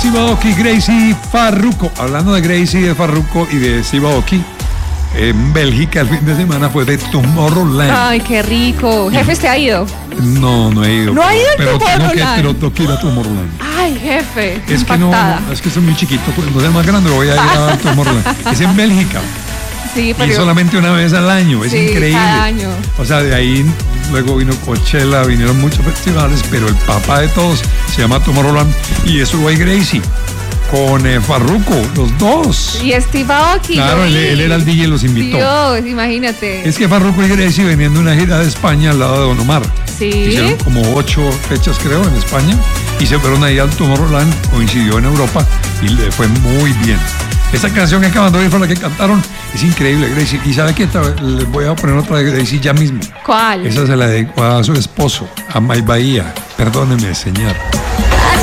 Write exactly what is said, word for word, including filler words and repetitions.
Steve Aoki, Gracie Farruko. Hablando de Gracie, de Farruko y de Steve Aoki, en Bélgica el fin de semana fue de Tomorrowland. Ay, qué rico. Jefe, ¿te ha ido? No, no he ido. ¿No ha ido al pero tengo que, Tomorrowland? pero tengo que ir a Tomorrowland. Ay, jefe. Es que no, impactada. no, es que soy muy chiquito, pues no sea más grande, voy a ir a Tomorrowland. Es en Bélgica. Sí, Y pero solamente una vez al año, es sí, increíble. cada año. O sea, de ahí luego vino Coachella, vinieron muchos festivales, pero el papá de todos se llama Tomorrowland y eso fue Gracie con eh, Farruko, los dos. Y Steve Aoki. Claro, lo él, vi. él era el D J y los invitó. Dios, imagínate. Es que Farruko y Gracie venían de una gira de España al lado de Don Omar. Sí. Hicieron como ocho fechas, creo, en España y se fueron ahí al Tomorrowland, coincidió en Europa y le fue muy bien. Esa canción que acaban de oír fue la que cantaron, es increíble, Gracie. Y ¿sabe qué? Les voy a poner otra de Gracie ya mismo. ¿Cuál? Esa se la dedicó a su esposo, a May Bahía. Perdóneme, señor.